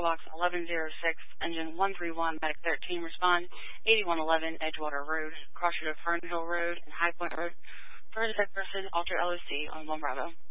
Box 1106, Engine 131, Medic 13, respond 8111 Edgewater Road, crossroad of Fernhill Road and High Point Road. First person, Alter LOC on 1 Bravo.